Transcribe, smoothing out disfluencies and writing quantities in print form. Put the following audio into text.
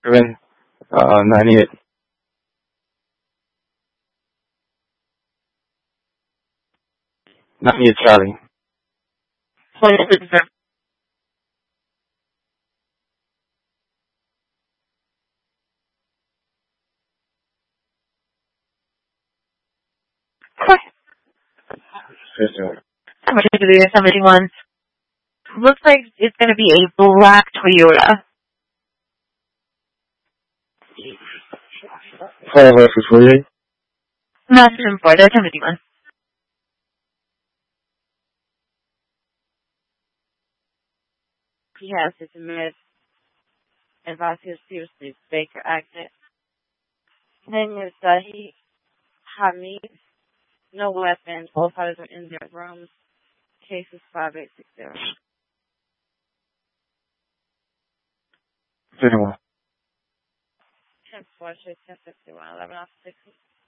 7, 98. 98 Charlie. How much is it? 71. Looks like it's going to be a black Toyota. 548. Not in Florida, 71. He has his admitted advice his seriously Baker accident. Then is he had me, no weapons, both others are in their rooms. Case is 5860. 21. 10-4, 1061, 11 off 6.